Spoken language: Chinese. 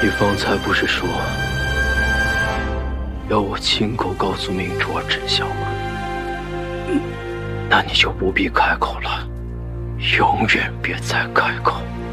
你方才不是说要我亲口告诉明珠儿真相吗？那你就不必开口了，永远别再开口。